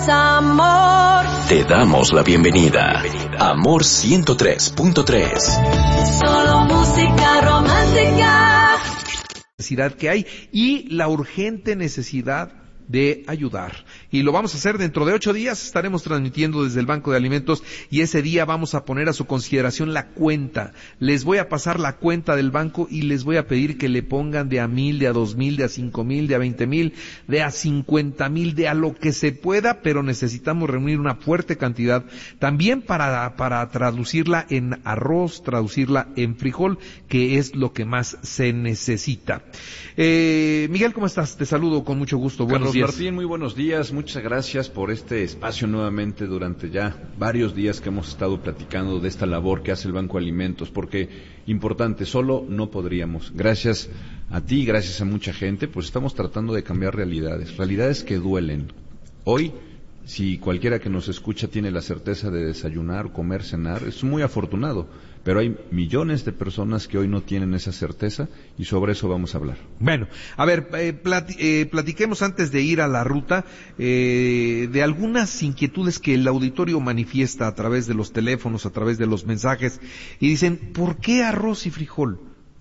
Amor. Te damos la bienvenida. Amor 103.3. Solo música romántica. Necesidad que hay y la urgente necesidad de ayudar. Y lo vamos a hacer dentro de 8 días. Estaremos transmitiendo desde el Banco de Alimentos y ese día vamos a poner a su consideración la cuenta. Les voy a pasar la cuenta del banco y les voy a pedir que le pongan de a 1,000, de a 2,000, de a 5,000, de a 20,000, de a 50,000, de a lo que se pueda, pero necesitamos reunir una fuerte cantidad también para traducirla en arroz, traducirla en frijol, que es lo que más se necesita. Miguel, ¿cómo estás? Te saludo con mucho gusto. Buenos días. Martín, muy buenos días. Muchas gracias por este espacio nuevamente durante ya varios días que hemos estado platicando de esta labor que hace el Banco de Alimentos, porque importante, solo no podríamos. Gracias a ti, gracias a mucha gente, pues estamos tratando de cambiar realidades que duelen. Hoy, si cualquiera que nos escucha tiene la certeza de desayunar, comer, cenar, es muy afortunado. Pero hay millones de personas que hoy no tienen esa certeza y sobre eso vamos a hablar. Bueno, a ver, platiquemos antes de ir a la ruta de algunas inquietudes que el auditorio manifiesta a través de los teléfonos, a través de los mensajes, y dicen, ¿por qué arroz y frijol?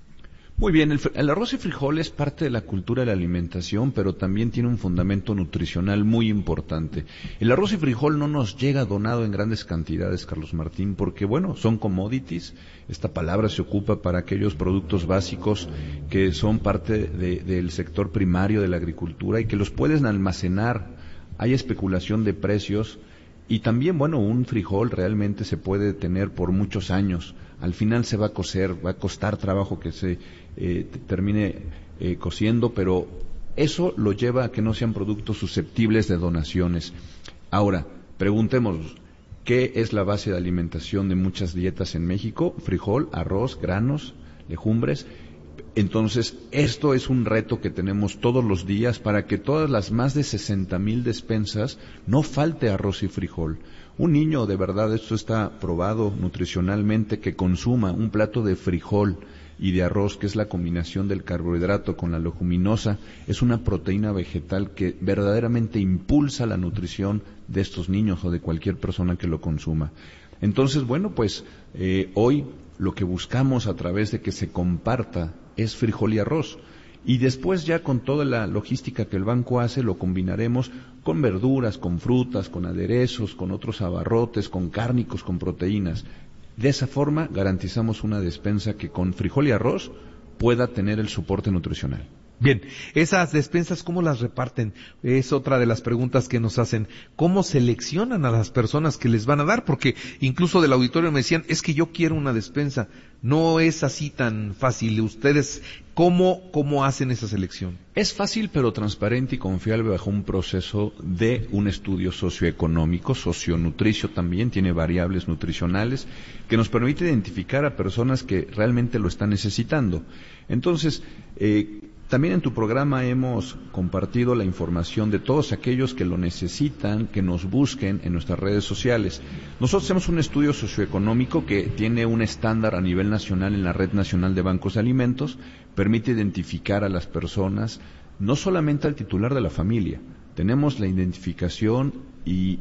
Muy bien, el arroz y frijol es parte de la cultura de la alimentación, pero también tiene un fundamento nutricional muy importante. El arroz y frijol no nos llega donado en grandes cantidades, Carlos Martín, porque bueno, son commodities. Esta palabra se ocupa para aquellos productos básicos que son parte del sector primario de la agricultura y que los pueden almacenar. Hay especulación de precios y también, bueno, un frijol realmente se puede tener por muchos años. Al final se va a cocer, va a costar trabajo que se termine cociendo, pero eso lo lleva a que no sean productos susceptibles de donaciones. Ahora, preguntémonos, ¿qué es la base de alimentación de muchas dietas en México? Frijol, arroz, granos, legumbres. Entonces, esto es un reto que tenemos todos los días para que todas las más de 60,000 despensas no falte arroz y frijol. Un niño, de verdad, esto está probado nutricionalmente, que consuma un plato de frijol y de arroz, que es la combinación del carbohidrato con la leguminosa, es una proteína vegetal que verdaderamente impulsa la nutrición de estos niños o de cualquier persona que lo consuma. Entonces, bueno, pues hoy lo que buscamos a través de que se comparta es frijol y arroz. Y después ya con toda la logística que el banco hace, lo combinaremos con verduras, con frutas, con aderezos, con otros abarrotes, con cárnicos, con proteínas. De esa forma garantizamos una despensa que con frijol y arroz pueda tener el soporte nutricional. Bien, esas despensas, ¿cómo las reparten? Es otra de las preguntas que nos hacen. ¿Cómo seleccionan a las personas que les van a dar? Porque incluso del auditorio me decían, es que yo quiero una despensa. No es así tan fácil. Ustedes, ¿cómo hacen esa selección? Es fácil, pero transparente y confiable bajo un proceso de un estudio socioeconómico, socionutricio también, tiene variables nutricionales, que nos permite identificar a personas que realmente lo están necesitando. Entonces, también en tu programa hemos compartido la información de todos aquellos que lo necesitan, que nos busquen en nuestras redes sociales. Nosotros hacemos un estudio socioeconómico que tiene un estándar a nivel nacional en la Red Nacional de Bancos de Alimentos, permite identificar a las personas, no solamente al titular de la familia, tenemos la identificación y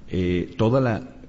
toda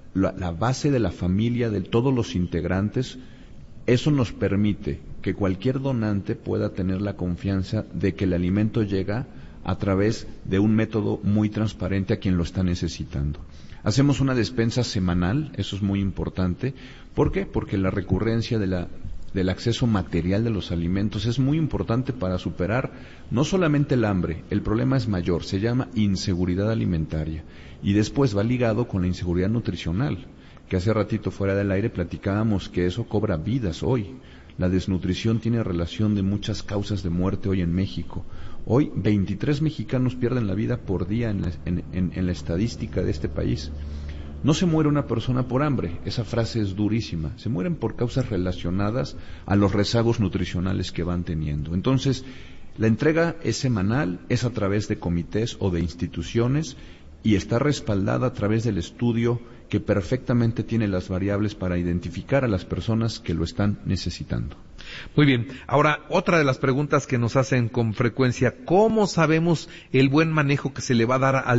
la base de la familia, de todos los integrantes. Eso nos permite que cualquier donante pueda tener la confianza de que el alimento llega a través de un método muy transparente a quien lo está necesitando. Hacemos una despensa semanal, eso es muy importante. ¿Por qué? Porque la recurrencia del acceso material de los alimentos es muy importante para superar no solamente el hambre, el problema es mayor, se llama inseguridad alimentaria y después va ligado con la inseguridad nutricional, que hace ratito fuera del aire platicábamos que eso cobra vidas hoy. La desnutrición tiene relación de muchas causas de muerte hoy en México. Hoy 23 mexicanos pierden la vida por día en la estadística de este país. No se muere una persona por hambre, esa frase es durísima. Se mueren por causas relacionadas a los rezagos nutricionales que van teniendo. Entonces, la entrega es semanal, es a través de comités o de instituciones y está respaldada a través del estudio que perfectamente tiene las variables para identificar a las personas que lo están necesitando. Muy bien. Ahora, otra de las preguntas que nos hacen con frecuencia, ¿cómo sabemos el buen manejo que se le va a dar al